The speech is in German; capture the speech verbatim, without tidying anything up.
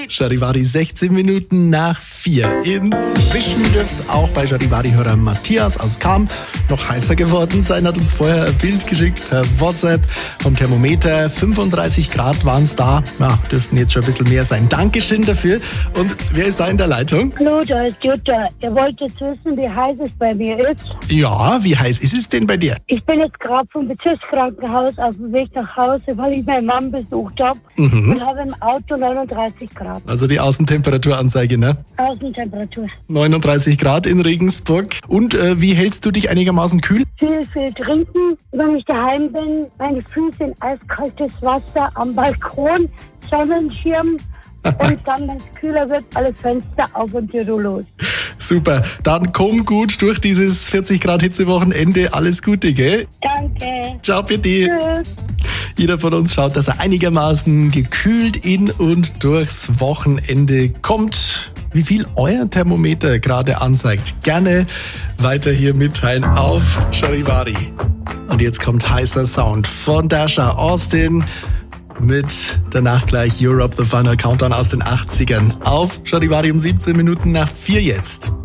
Charivari, sechzehn Minuten nach vier. Inzwischen dürfte es auch bei Charivari-Hörer Matthias aus Cham noch heißer geworden sein. Hat uns vorher ein Bild geschickt per WhatsApp vom Thermometer. fünfunddreißig Grad waren es da. Ja, dürften jetzt schon ein bisschen mehr sein. Dankeschön dafür. Und wer ist da in der Leitung? Hallo, da ist Jutta. Ihr wollt jetzt wissen, wie heiß es bei mir ist? Ja, wie heiß ist es denn bei dir? Ich bin jetzt gerade vom Bezirkskrankenhaus auf dem Weg nach Hause, weil ich meine Mom besucht habe. Mhm. Und habe im Auto neununddreißig Grad. Also die Außentemperaturanzeige, ne? Außentemperatur. neununddreißig Grad in Regensburg. Und äh, wie hältst du dich einigermaßen kühl? Viel, viel trinken. Wenn ich daheim bin, meine Füße in eiskaltes Wasser am Balkon, Sonnenschirm. Und dann, wenn es kühler wird, alle Fenster auf und die Ruhe los. Super, dann komm gut durch dieses vierzig Grad Hitzewochenende. Alles Gute, gell? Danke. Ciao, bitte. Tschüss. Jeder von uns schaut, dass er einigermaßen gekühlt in und durchs Wochenende kommt. Wie viel euer Thermometer gerade anzeigt, gerne weiter hier mitteilen auf Charivari. Und jetzt kommt heißer Sound von Dasha Austin mit danach gleich Europe, the Final Countdown aus den achtzigern auf Charivari um siebzehn Minuten nach vier jetzt.